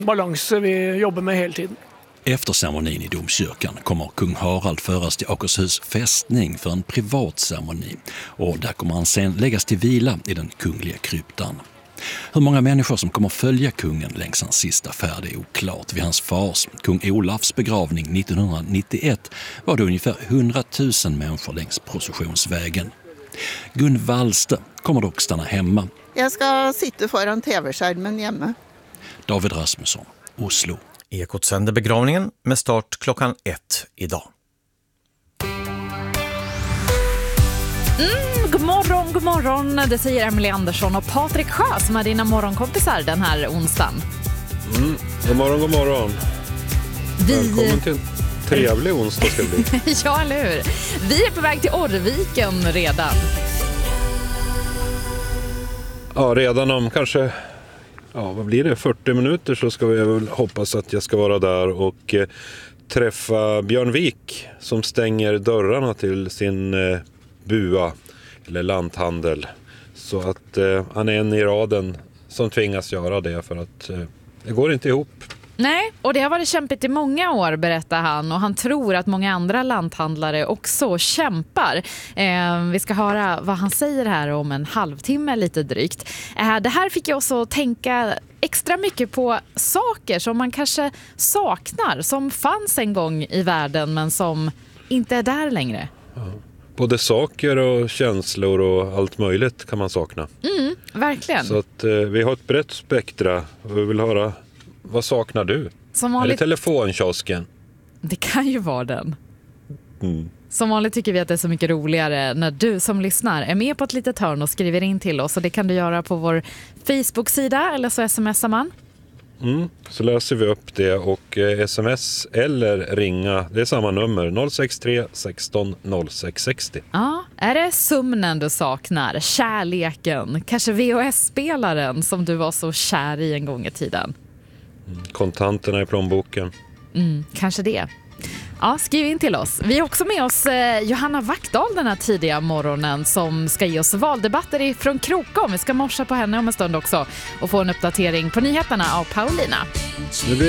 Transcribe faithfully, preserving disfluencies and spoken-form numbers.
balans vi jobbar med hela tiden. Efter ceremonin i domkyrkan kommer kung Harald föras till Akershus fästning för en privat ceremoni, och där kommer han sen läggas till vila i den kungliga kryptan. Hur många människor som kommer följa kungen längs hans sista färd är oklart. Vid hans fars, kung Olafs begravning nittonhundranittioett, var det ungefär hundratusen människor längs processionsvägen. Gun Wallster kommer dock stanna hemma. Jag ska sitta föran tv-skärmen hemma. David Rasmusson, Oslo. Ekot sänder begravningen med start klockan ett idag. Mm, god morgon, god morgon. Det säger Emily Andersson och Patrik Sjö som är dina morgonkompisar den här onsdagen. Mm, god morgon, god morgon. Vi... Välkommen till en trevlig onsdag ska det bli. Ja, eller hur? Vi är på väg till Orrviken redan. Ja, redan om kanske... Ja, vad blir det? fyrtio minuter så ska vi väl hoppas att jag ska vara där och eh, träffa Björn Wik som stänger dörrarna till sin eh, bua eller lanthandel. Så att eh, han är en i raden som tvingas göra det för att eh, det går inte ihop. Nej, och det har varit kämpigt i många år, berättar han. Och han tror att många andra lanthandlare också kämpar. Eh, vi ska höra vad han säger här om en halvtimme lite drygt. Eh, det här fick jag också tänka extra mycket på saker som man kanske saknar. Som fanns en gång i världen men som inte är där längre. Ja. Både saker och känslor och allt möjligt kan man sakna. Mm, verkligen. Så att eh, vi har ett brett spektra och vi vill höra... Vad saknar du? Som vanligt... Eller telefonkiosken? Det kan ju vara den. Mm. Som vanligt tycker vi att det är så mycket roligare när du som lyssnar är med på ett litet hörn och skriver in till oss. Och det kan du göra på vår Facebook-sida eller så smsar man. Mm, så läser vi upp det och eh, sms eller ringa. Det är samma nummer, noll sex tre sexton noll sex sextio. Ja, är det sömnen du saknar? Kärleken? Kanske V H S-spelaren som du var så kär i en gång i tiden? Kontanterna i plånboken. Mm, kanske det. Ja, skriv in till oss. Vi har också med oss eh, Johanna Wackdahl den här tidiga morgonen som ska ge oss valdebatter från Krokom. Vi ska morsa på henne om en stund också och få en uppdatering på nyheterna av Paulina. Det blir